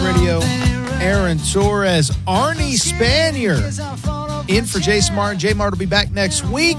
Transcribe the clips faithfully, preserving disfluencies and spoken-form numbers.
Radio. Aaron Torres, Arnie Spanier in for Jason Martin. Jay Martin will be back next week.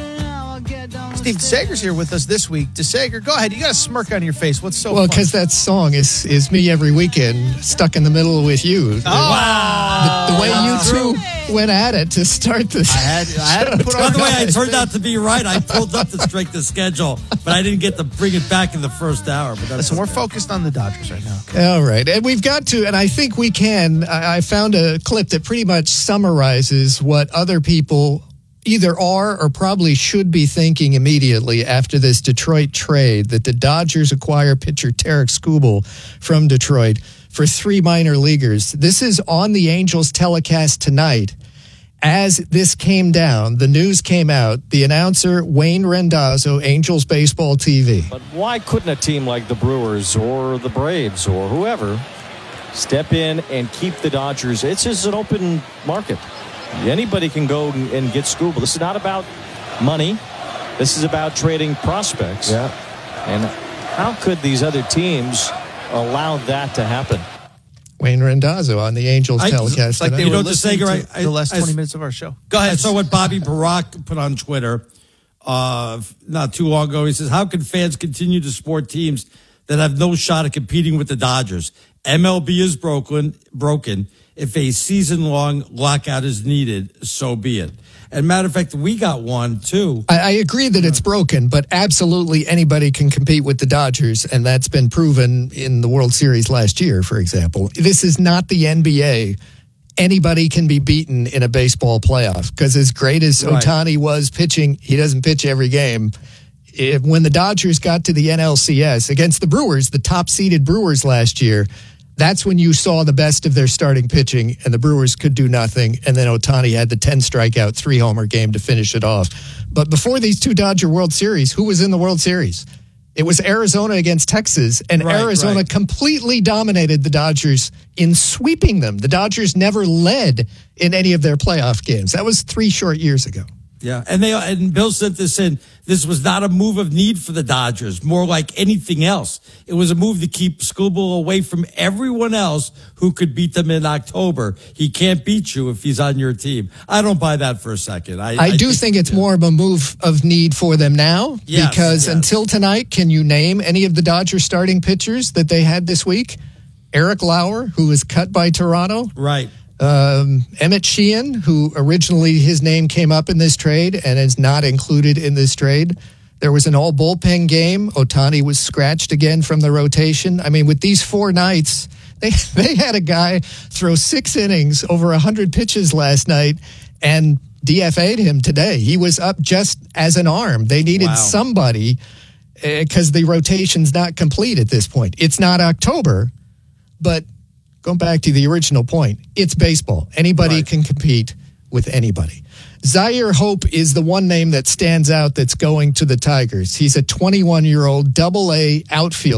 Steve DeSager's here with us this week. DeSager, go ahead. You got a smirk on your face. What's so well, fun? because that song is is me every weekend, stuck in the middle with you. Oh, wow. The, the way you two went at it to start this. I had, I had to put on. By the way, I turned out to be right. I pulled up the strength of schedule, but I didn't get to bring it back in the first hour. But that's Listen, okay. we're focused on the Dodgers right now. All right. And we've got to, and I think we can. I, I found a clip that pretty much summarizes what other people either are or probably should be thinking immediately after this Detroit trade that the Dodgers acquire pitcher Tarek Skubal from Detroit for three minor leaguers. This is on the Angels telecast tonight. As this came down, the news came out, the announcer, Wayne Rendazzo, Angels Baseball T V. But why couldn't a team like the Brewers or the Braves or whoever step in and keep the Dodgers? It's just an open market. Anybody can go and get Skubal. This is not about money. This is about trading prospects. Yeah. And how could these other teams allow that to happen? Wayne Rendazzo on the Angels I- telecast It's like they tonight. were know, listening DeSager, to I- the last I- twenty minutes of our show. Go ahead. I saw what Bobby Barack put on Twitter uh, not too long ago. He says, how can fans continue to support teams that have no shot at competing with the Dodgers? M L B is broken. broken. If a season-long lockout is needed, so be it. And matter of fact, we got one, too. I, I agree that it's broken, but absolutely anybody can compete with the Dodgers, and that's been proven in the World Series last year, for example. This is not the N B A. Anybody can be beaten in a baseball playoff, because as great as Right. Ohtani was pitching, he doesn't pitch every game. If, when the Dodgers got to the N L C S against the Brewers, the top-seeded Brewers last year, that's when you saw the best of their starting pitching, and the Brewers could do nothing. And then Ohtani had the ten strikeout, three homer game to finish it off. But before these two Dodger World Series, who was in the World Series? It was Arizona against Texas, and Right, Arizona right. completely dominated the Dodgers in sweeping them. The Dodgers never led in any of their playoff games. That was three short years ago. Yeah, and they and Bill sent this in. This was not a move of need for the Dodgers, more like anything else. It was a move to keep Skubal away from everyone else who could beat them in October. He can't beat you if he's on your team. I don't buy that for a second. I, I do think it's yeah. more of a move of need for them now, Yes, because yes. until tonight, can you name any of the Dodgers starting pitchers that they had this week? Eric Lauer, who was cut by Toronto. Right. Um, Emmett Sheehan, who originally his name came up in this trade and is not included in this trade. There was an all bullpen game. Ohtani was scratched again from the rotation. I mean, with these four nights, they they had a guy throw six innings, over one hundred pitches last night, and D F A'd him today. He was up just as an arm. They needed Wow. somebody because uh, the rotation's not complete at this point. It's not October, but going back to the original point, it's baseball. Anybody Right. can compete with anybody. Zaire Hope is the one name that stands out that's going to the Tigers. He's a twenty-one-year-old double A outfielder.